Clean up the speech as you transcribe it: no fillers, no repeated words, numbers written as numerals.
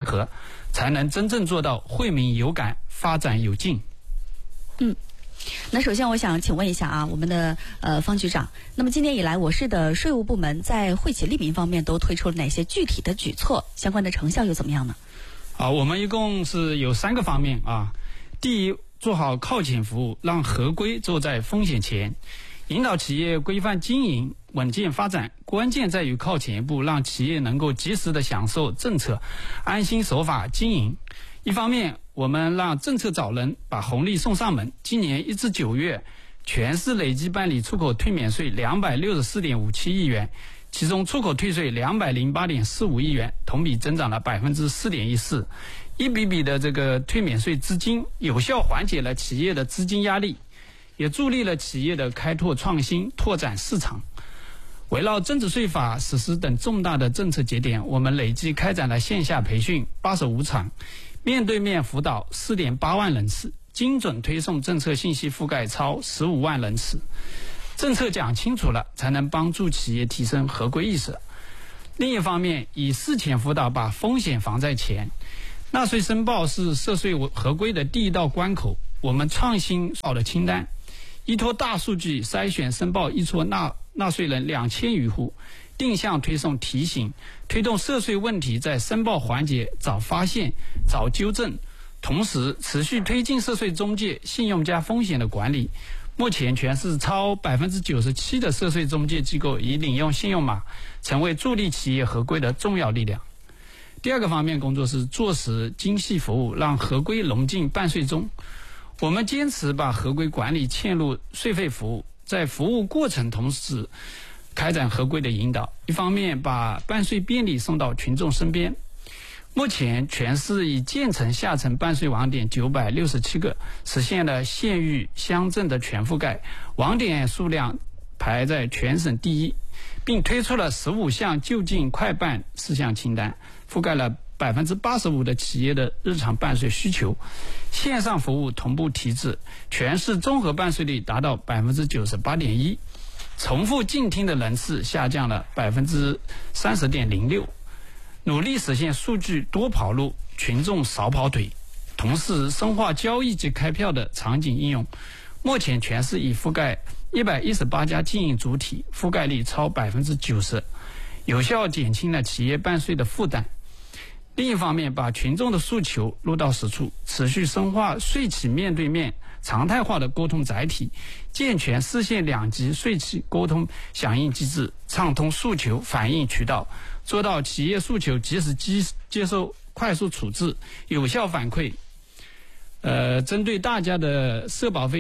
合，才能真正做到惠民有感，发展有劲。 那首先我想请问一下啊，我们的方局长，那么今年以来我市的税务部门在惠企利民方面都推出了哪些具体的举措，相关的成效又怎么样呢？ 我们一共是有3个方面啊。第一，做好靠前服务，让合规走在风险前，引导企业规范经营，稳健发展。关键在于靠前一步，让企业能够及时的享受政策，安心守法经营。一方面，我们让政策找人，把红利送上门。今年1至9月，全市累计办理出口退免税264.57亿元，其中出口退税208.45亿元，同比增长了4.14%。一笔笔的这个退免税资金，有效缓解了企业的资金压力，也助力了企业的开拓创新、拓展市场。围绕增值税法实施等重大的政策节点，我们累计开展了线下培训85场，面对面辅导4.8万人次，精准推送政策信息覆盖超15万人次。政策讲清楚了，才能帮助企业提升合规意识。另一方面，以事前辅导把风险防在前。纳税申报是涉税合规的第一道关口，我们创新好的清单，依托大数据筛选申报一撮纳税人2000余户，定向推送提醒，推动涉税问题在申报环节早发现、早纠正，同时持续推进涉税中介信用加风险的管理。目前全市超97%的涉税中介机构已领用信用码，成为助力企业合规的重要力量。第二个方面工作是做实精细服务，让合规融进办税中。我们坚持把合规管理嵌入税费服务，在服务过程同时开展合规的引导，一方面把办税便利送到群众身边。目前全市已建成下沉办税网点967个，实现了县域乡镇的全覆盖，网点数量排在全省第一，并推出了15项就近快办事项清单，覆盖了85%的企业的日常办税需求。线上服务同步提质，全市综合办税率达到98.1%，重复进听的人次下降了30.06%。努力实现数据多跑路，群众少跑腿，同时深化交易及开票的场景应用。目前全市已覆盖118家经营主体，覆盖率超90%，有效减轻了企业办税的负担。另一方面，把群众的诉求落到实处，持续深化税企面对面常态化的沟通载体，健全市县2级税企沟通响应机制，畅通诉求反映渠道，做到企业诉求及时接受快速处置，有效反馈。针对大家的社保费